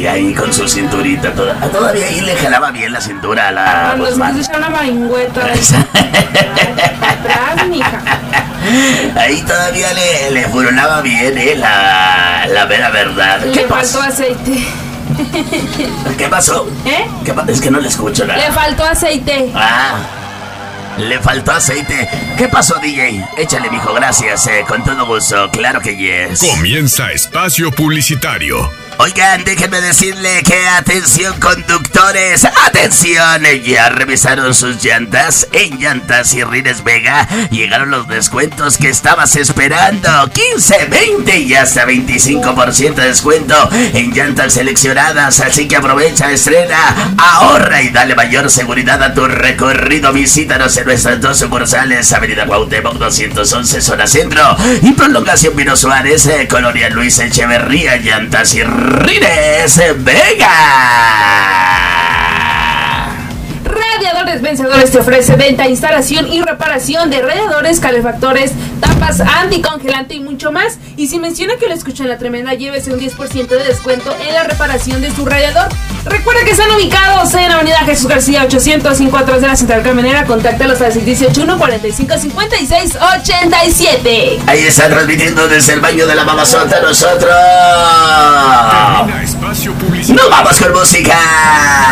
Y ahí con su cinturita todavía ahí le jalaba bien la cintura a la Guzmán. Se una maringüeta. Atrás, mija. Ahí todavía le furunaba bien, la mera verdad. ¿Qué pasó? Le faltó aceite. ¿Qué pasó? Es que no le escucho nada. Le faltó aceite. Le faltó aceite. ¿Qué pasó, DJ? Échale, mijo, gracias. Con todo gusto, claro que yes. Comienza Espacio Publicitario. Oigan, déjenme decirle que atención conductores, atención, ya revisaron sus llantas. En Llantas y Rines Vega llegaron los descuentos que estabas esperando. 15, 20 y hasta 25% de descuento en llantas seleccionadas. Así que aprovecha, estrena, ahorra y dale mayor seguridad a tu recorrido. Visítanos en nuestras dos sucursales, Avenida Cuauhtémoc 211, zona centro, y Prolongación Pino Suárez, Colonia Luis Echeverría. Llantas y Rines Vega. Radiadores Vencedores te ofrece venta, instalación y reparación de radiadores, calefactores, tapas, anticongelante y mucho más. Y si menciona que lo escucha en La Tremenda, llévese un 10% de descuento en la reparación de su radiador. Recuerda que están ubicados en Avenida Jesús García 805 atrás de la Central Camionera. Contáctalos al 618-145-5687. Ahí está transmitiendo desde el baño de la mamazota nosotros. Termina Espacio Publicitario. ¡Nos vamos con música!